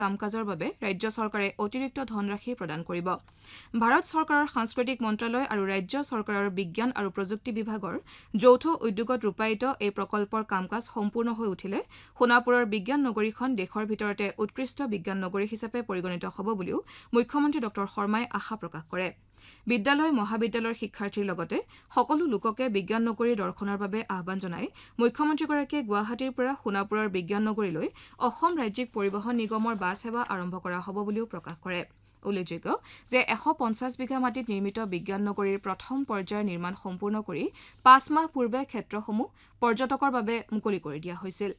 কাম-কাজৰ বাবে ৰাজ্য চৰকাৰে অতিৰিক্ত ধনৰাশি প্ৰদান কৰিব। ভাৰত চৰকাৰৰ সাংস্কৃতিক মন্ত্ৰালয় আৰু ৰাজ্য চৰকাৰৰ বিজ্ঞান আৰু প্ৰযুক্তি বিভাগৰ যৌথ উদ্যোগত ৰূপায়িত এই প্ৰকল্পৰ কাম-কাজ সম্পূৰ্ণ হৈ উঠিলে সোণাপুৰৰ বিজ্ঞান নগৰীখন দেশৰ ভিতৰতে উৎকৃষ্ট বিজ্ঞান নগৰী হিচাপে পৰিগণিত হ'ব বুলিও মুখ্যমন্ত্ৰী ড শৰ্মাই আশা প্ৰকাশ কৰে। বিদ্যালয় মহাবিদ্যালয়ৰ শিক্ষাৰ্থীৰ লগতে সকলো লোককে বিজ্ঞান নগৰী দৰ্শনৰ বাবে আহ্বান জনাই মুখ্যমন্ত্ৰীগৰাকীয়ে গুৱাহাটীৰ পৰা সোণাপুৰৰ বিজ্ঞান নগৰীলৈ অসম ৰাজ্যিক পৰিবহণ নিগমৰ বাছ সেৱা আৰম্ভ কৰা হ'ব বুলিও প্ৰকাশ কৰে। উল্লেখযোগ্য যে 150 বিঘা মাটিত নিৰ্মিত বিজ্ঞান নগৰীৰ প্ৰথম পৰ্যায়ৰ নিৰ্মাণ সম্পূৰ্ণ কৰি 5 মাহ পূৰ্বে ক্ষেত্ৰসমূহ পৰ্যটকৰ বাবে মুকলি কৰি দিয়া হৈছিল।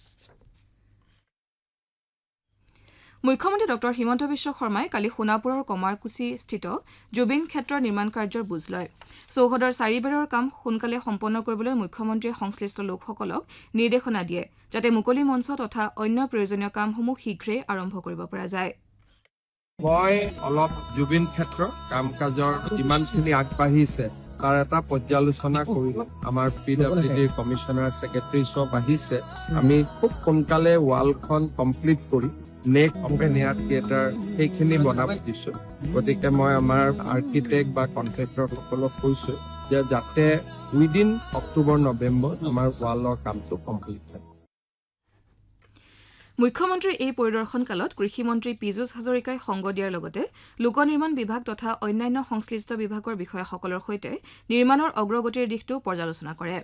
মুখ্যমন্ত্ৰী ড হিমন্ত বিশ্ব শৰ্মাই কালি সোণাপুৰৰ কমাৰকুছিস্থিত জুবিন ক্ষেত্ৰৰ নিৰ্মাণ কাৰ্যৰ বুজ লয়। চৌহদৰ 4 বেৰৰ কাম সোনকালে সম্পন্ন কৰিবলৈ মুখ্যমন্ত্ৰীয়ে সংশ্লিষ্ট লোকসকলক নিৰ্দেশনা দিয়ে যাতে মুকলি মঞ্চ তথা অন্য প্ৰয়োজনীয় কামসমূহ শীঘ্ৰেই আৰম্ভ কৰিব পৰা যায়। মই অলপ জুবিন ক্ষেত্ৰ কাম-কাজৰ ইমানখিনি আগবাঢ়িছে তাৰ এটা পৰ্যালোচনা কৰিলো। আমাৰ PWDৰ কমিশনাৰ ছেক্ৰেটাৰী চব আহিছে। আমি খুব সোনকালে ৱালখন কমপ্লিট কৰি নেক্সট অপেন এয়াৰ থিয়েটাৰ সেইখিনি বনাব দিছো। গতিকে মই আমাৰ আৰ্কিটেক্ট বা কন্ট্ৰেক্টৰ সকলক কৈছো যে যাতে উইদিন অক্টোবৰ নৱেম্বৰ আমাৰ ৱালৰ কামটো কমপ্লিট হয়। মুখ্যমন্ত্ৰীৰ এই পৰিদৰ্শন কালত কৃষিমন্ত্ৰী পীযুষ হাজৰিকাই সংগ দিয়াৰ লগতে লোক নিৰ্মাণ বিভাগ তথা অন্যান্য সংশ্লিষ্ট বিভাগৰ বিষয়াসকলৰ সৈতে নিৰ্মাণৰ অগ্ৰগতিৰ দিশটো পৰ্যালোচনা কৰে।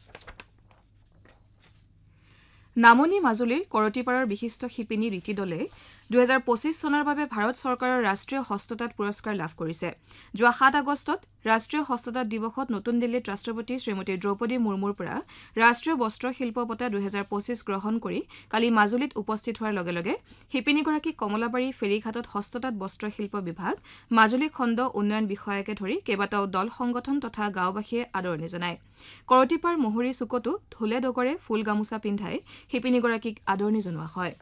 নামনি মাজুলীৰ কৰতিপাৰাৰ বিশিষ্ট শিপিনী ৰীতি দলে 2025 চনৰ বাবে ভাৰত চৰকাৰৰ ৰাষ্ট্ৰীয় হস্ততাঁত পুৰস্কাৰ লাভ কৰিছে। যোৱা 7 আগষ্টত ৰাষ্ট্ৰীয় হস্ততাঁত দিৱসত নতুন দিল্লীত ৰাষ্ট্ৰপতি শ্ৰীমতী দ্ৰৌপদী মুৰ্মুৰ পৰা ৰাষ্ট্ৰীয় বস্ত্ৰ শিল্প বঁটা 2025 গ্ৰহণ কৰি কালি মাজুলীত উপস্থিত হোৱাৰ লগে লগে শিপিনীগৰাকীক কমলাবাৰী ফেৰীঘাটত হস্ততাঁত বস্ত্ৰ শিল্প বিভাগ, মাজুলী খণ্ড উন্নয়ন বিষয়াকে ধৰি কেইবাটাও দল সংগঠন তথা গাঁওবাসীয়ে আদৰণি জনায়। কৰতিপাৰ মহুৰী চুকতো ঢোলে ডগৰে ফুল গামোচা পিন্ধাই শিপিনীগৰাকীক আদৰণি জনোৱা হয়।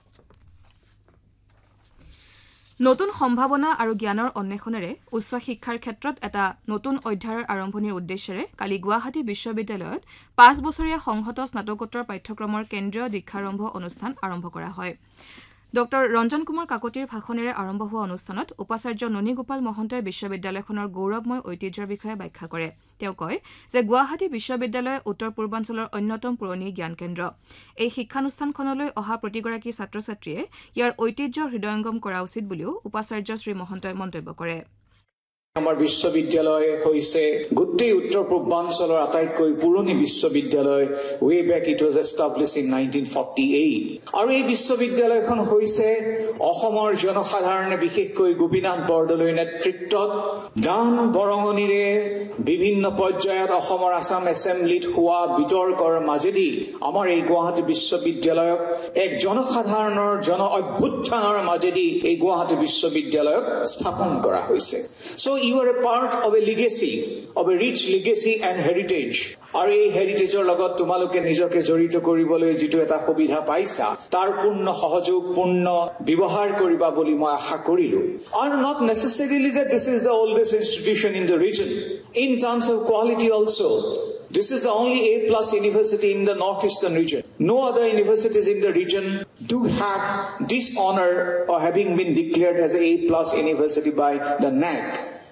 নতুন সম্ভাৱনা আৰু জ্ঞানৰ অন্বেষণেৰে উচ্চ শিক্ষাৰ ক্ষেত্ৰত এটা নতুন অধ্যায়ৰ আৰম্ভণিৰ উদ্দেশ্যেৰে কালি গুৱাহাটী বিশ্ববিদ্যালয়ত 5 বছৰীয়া সংহত স্নাতকোত্তৰ পাঠ্যক্ৰমৰ কেন্দ্ৰীয় দীক্ষাৰম্ভ অনুষ্ঠান আৰম্ভ কৰা হয়। ড ৰঞ্জন কুমাৰ কাকতিৰ ভাষণেৰে আৰম্ভ হোৱা অনুষ্ঠানত উপাচাৰ্য ননীগোপাল মহন্তই বিশ্ববিদ্যালয়খনৰ গৌৰৱময় ঐতিহ্যৰ বিষয়ে ব্যাখ্যা কৰে। তেওঁ কয় যে গুৱাহাটী বিশ্ববিদ্যালয় উত্তৰ পূৰ্বাঞ্চলৰ অন্যতম পুৰণি জ্ঞান কেন্দ্ৰ। এই শিক্ষানুষ্ঠানখনলৈ অহা প্ৰতিগৰাকী ছাত্ৰ ছাত্ৰীয়ে ইয়াৰ ঐতিহ্যৰ হৃদয়ংগম কৰা উচিত বুলিও উপাচাৰ্য শ্ৰী মহন্তই মন্তব্য কৰে। আমাৰ বিশ্ববিদ্যালয় হৈছে গোটেই উত্তৰ পূৰ্বাঞ্চলৰ আটাইতকৈ পুৰণি বিশ্ববিদ্যালয়। ৱে back it was established in 1948 আৰু এই বিশ্ববিদ্যালয়খন হৈছে অসমৰ জনসাধাৰণে বিশেষকৈ গোপীনাথ বৰদলৈৰ নেতৃত্বত দান বৰঙণিৰে বিভিন্ন পৰ্যায়ত অসমৰ আসাম এছেম্বলিত হোৱা বিতৰ্কৰ মাজেদি আমাৰ এই গুৱাহাটী বিশ্ববিদ্যালয়ক এক জনসাধাৰণৰ জন অভ্যুত্থানৰ মাজেদি এই গুৱাহাটী বিশ্ববিদ্যালয়ক স্থাপন কৰা হৈছে। So you are a part of a legacy, of a rich legacy and heritage. আৰু এই হেৰিটেজৰ লগত তোমালোকে নিজকে জড়িত কৰিবলৈ যিটো এটা সুবিধা পাইছা তাৰ পূৰ্ণ সহযোগ পূৰ্ণ ব্যৱহাৰ কৰিবা বুলি মই আশা কৰিলো। And not necessarily that this is the oldest institution in the region. In terms of quality also, this is the only A+ university in the northeastern region. No other universities in the region do have this honor of having been declared as an A+ university by the NAC.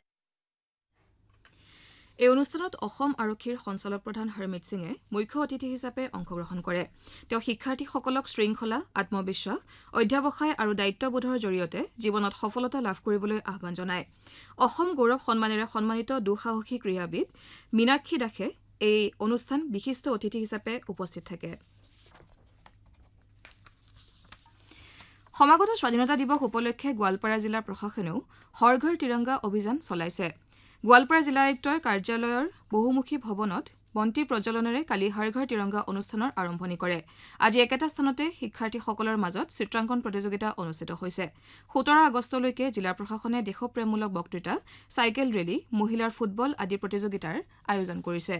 এই অনুষ্ঠানত অসম আৰক্ষীৰ সঞ্চালক প্ৰধান হৰমিত সিঙে মুখ্য অতিথি হিচাপে অংশগ্ৰহণ কৰে। তেওঁ শিক্ষাৰ্থীসকলক শৃংখলা, আত্মবিশ্বাস, অধ্যাৱসায় আৰু দায়িত্ববোধৰ জৰিয়তে জীৱনত সফলতা লাভ কৰিবলৈ আহ্বান জনায়। অসম গৌৰৱ সন্মানেৰে সন্মানিত দুঃসাহসী ক্ৰীড়াবিদ মীনাক্ষী দাসে এই অনুষ্ঠান বিশিষ্ট অতিথি হিচাপে উপস্থিত থাকে। সমাগত স্বাধীনতা দিৱস উপলক্ষে গোৱালপাৰা জিলা প্ৰশাসনেও হৰ ঘৰ তিৰংগা অভিযান চলাইছে। গোৱালপাৰা জিলা আয়ুক্তৰ কাৰ্যালয়ৰ বহুমুখী ভৱনত বন্তি প্ৰজ্বলনেৰে কালি হৰ ঘৰ তিৰংগা অনুষ্ঠানৰ আৰম্ভণি কৰে। আজি একেটা স্থানতে শিক্ষাৰ্থীসকলৰ মাজত চিত্ৰাংকন প্ৰতিযোগিতা অনুষ্ঠিত হৈছে। 17 আগষ্টলৈকে জিলা প্ৰশাসনে দেশপ্ৰেমমূলক বক্তৃতা, চাইকেল ৰেলী, মহিলাৰ ফুটবল আদি প্ৰতিযোগিতাৰ আয়োজন কৰিছে।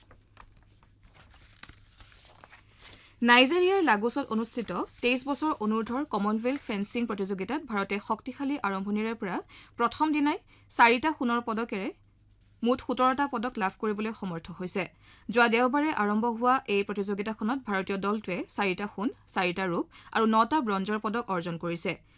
নাইজেৰিয়াৰ লাগোছত অনুষ্ঠিত 23 বছৰ অনুৰ্ধৰ কমনৱেলথ ফেন্সিং প্ৰতিযোগিতাত ভাৰতে শক্তিশালী আৰম্ভণিৰে পৰা প্ৰথম দিনাই 4টা সোণৰ পদকেৰে মুঠ 17টা পদক লাভ কৰিবলৈ সমৰ্থ হৈছে। যোৱা দেওবাৰে আৰম্ভ হোৱা এই প্ৰতিযোগিতাখনত ভাৰতীয় দলটোৱে 4টা সোণ, 4টা ৰূপ আৰু 9টা ব্ৰঞ্জৰ পদক অৰ্জন কৰিছে।